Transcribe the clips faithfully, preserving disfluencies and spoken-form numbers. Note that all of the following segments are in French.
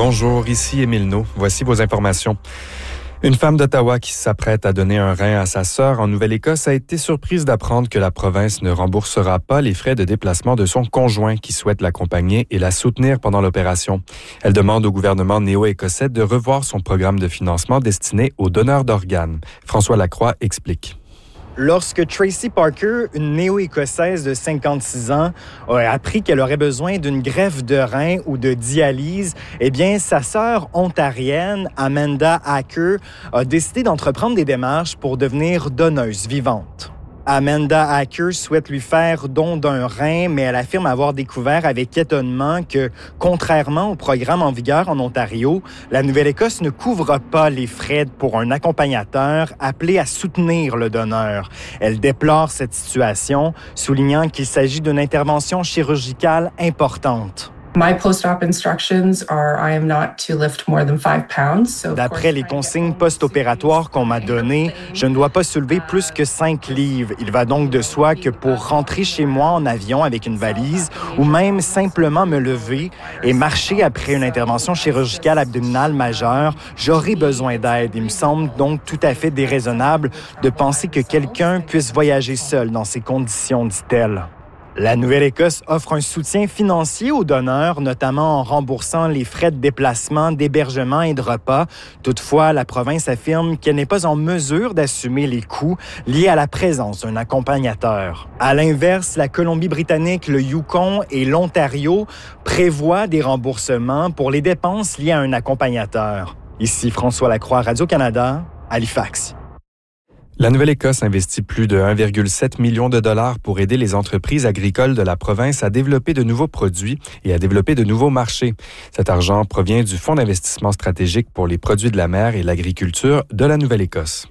Bonjour, ici Émile Naud. Voici vos informations. Une femme d'Ottawa qui s'apprête à donner un rein à sa sœur en Nouvelle-Écosse a été surprise d'apprendre que la province ne remboursera pas les frais de déplacement de son conjoint qui souhaite l'accompagner et la soutenir pendant l'opération. Elle demande au gouvernement néo-écossais de revoir son programme de financement destiné aux donneurs d'organes. François Lacroix explique. Lorsque Tracy Parker, une néo-écossaise de cinquante-six ans, a appris qu'elle aurait besoin d'une greffe de rein ou de dialyse, eh bien, sa sœur ontarienne, Amanda Acker, a décidé d'entreprendre des démarches pour devenir donneuse vivante. Amanda Acker souhaite lui faire don d'un rein, mais elle affirme avoir découvert avec étonnement que, contrairement au programme en vigueur en Ontario, la Nouvelle-Écosse ne couvre pas les frais pour un accompagnateur appelé à soutenir le donneur. Elle déplore cette situation, soulignant qu'il s'agit d'une intervention chirurgicale importante. My post-op instructions are I am not to lift more than five pounds. So D'après les consignes post-opératoires qu'on m'a données, je ne dois pas soulever plus que cinq livres. Il va donc de soi que pour rentrer chez moi en avion avec une valise ou même simplement me lever et marcher après une intervention chirurgicale abdominale majeure, j'aurai besoin d'aide. Il me semble donc tout à fait déraisonnable de penser que quelqu'un puisse voyager seul dans ces conditions, dit-elle. La Nouvelle-Écosse offre un soutien financier aux donneurs, notamment en remboursant les frais de déplacement, d'hébergement et de repas. Toutefois, la province affirme qu'elle n'est pas en mesure d'assumer les coûts liés à la présence d'un accompagnateur. À l'inverse, la Colombie-Britannique, le Yukon et l'Ontario prévoient des remboursements pour les dépenses liées à un accompagnateur. Ici François Lacroix, Radio-Canada, Halifax. La Nouvelle-Écosse investit plus de un virgule sept million de dollars pour aider les entreprises agricoles de la province à développer de nouveaux produits et à développer de nouveaux marchés. Cet argent provient du Fonds d'investissement stratégique pour les produits de la mer et l'agriculture de la Nouvelle-Écosse.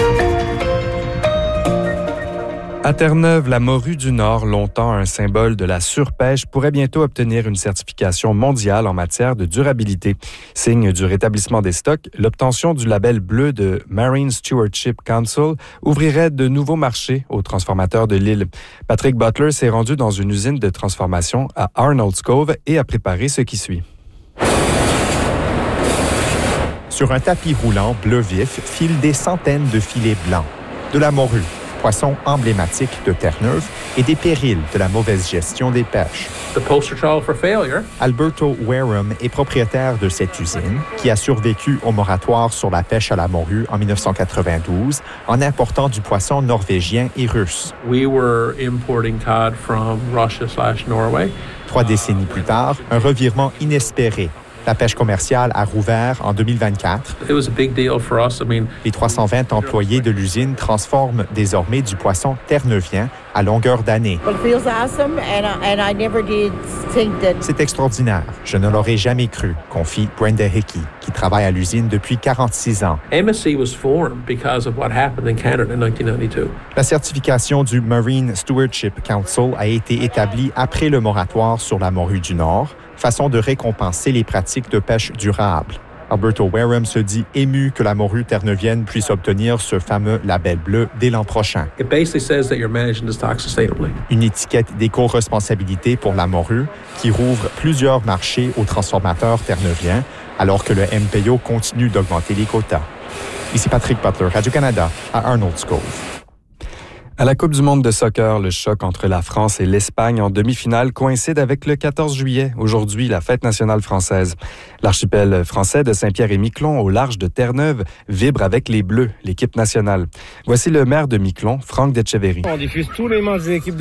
À Terre-Neuve, la morue du Nord, longtemps un symbole de la surpêche, pourrait bientôt obtenir une certification mondiale en matière de durabilité. Signe du rétablissement des stocks, l'obtention du label bleu de Marine Stewardship Council ouvrirait de nouveaux marchés aux transformateurs de l'île. Patrick Butler s'est rendu dans une usine de transformation à Arnold's Cove et a préparé ce qui suit. Sur un tapis roulant bleu vif filent des centaines de filets blancs. De la morue, poisson emblématique de Terre-Neuve, et des périls de la mauvaise gestion des pêches. The poster child for failure. Alberto Wareham est propriétaire de cette usine qui a survécu au moratoire sur la pêche à la morue en dix-neuf cent quatre-vingt-douze en important du poisson norvégien et russe. We were importing cod from Russia slash Norway. Trois décennies plus tard, un revirement inespéré. La pêche commerciale a rouvert en deux mille vingt-quatre. It was a big deal for us. I mean, Les trois cent vingt employés de l'usine transforment désormais du poisson terre-neuvien à longueur d'année. Well, it feels awesome, and I, and I never did think that. C'est extraordinaire. Je ne l'aurais jamais cru, confie Brenda Hickey, qui travaille à l'usine depuis quarante-six ans. M S C was formed because of what happened in Canada in nineteen ninety-two. La certification du Marine Stewardship Council a été établie après le moratoire sur la morue du Nord, façon de récompenser les pratiques de pêche durable. Alberto Wareham se dit ému que la morue terre-neuvienne puisse obtenir ce fameux label bleu dès l'an prochain. It basically says that you're managing the stock sustainably. Une étiquette d'éco-responsabilité pour la morue qui rouvre plusieurs marchés aux transformateurs terre-neuviens alors que le M P O continue d'augmenter les quotas. Ici Patrick Butler, Radio-Canada, à Arnold's Cove. À la Coupe du monde de soccer, le choc entre la France et l'Espagne en demi-finale coïncide avec le quatorze juillet, aujourd'hui la fête nationale française. L'archipel français de Saint-Pierre-et-Miquelon, au large de Terre-Neuve, vibre avec les Bleus, l'équipe nationale. Voici le maire de Miquelon, Franck Detcheverry. On diffuse tous les matchs des équipes de